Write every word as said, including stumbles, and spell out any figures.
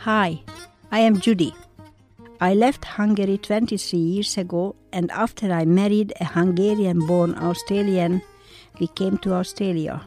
Hi, I am Judy. I left Hungary twenty-three years ago, and after I married a Hungarian-born Australian, we came to Australia.